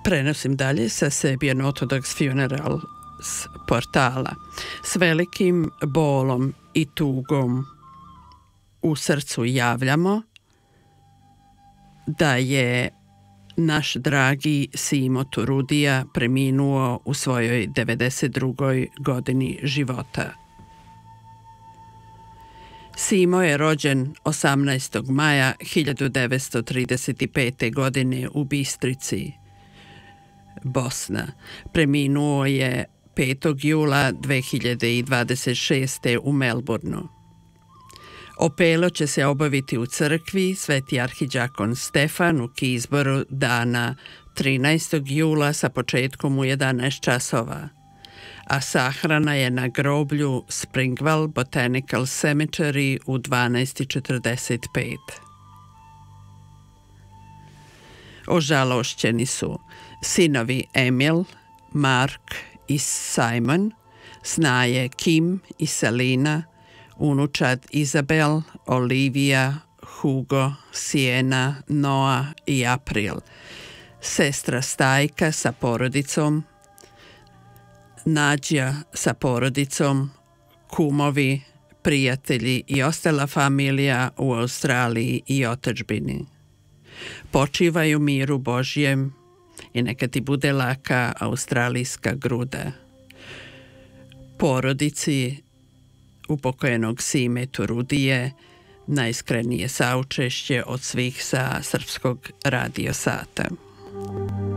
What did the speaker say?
Prenosim dalje sa Serbian Orthodox Funerals portala. S velikim bolom i tugom u srcu javljamo da je naš dragi Simo Turudija preminuo u svojoj 92. godini života. Simo je rođen 18. maja 1935. godine u Bistrici, Bosna. Preminuo je 5. jula 2026. u Melbourneu. Opelo će se obaviti u crkvi Sveti arhidžakon Stefan u Kizboru dana 13. jula sa početkom u 11 časova, a sahrana je na groblju Springwell Botanical Cemetery u 12:45. Ožalošćeni su sinovi Emil, Mark i Simon, snaje Kim i Selina, unučad Izabel, Olivia, Hugo, Siena, Noa i April, sestra Stajka sa porodicom, Nađa sa porodicom, kumovi, prijatelji i ostala familija u Australiji i otadžbini. Počivaj u miru Božjem i neka ti bude laka australijska gruda. Porodici upokojenog Sime Turudije najiskrenije saučešće od svih sa Srpskog radio sata.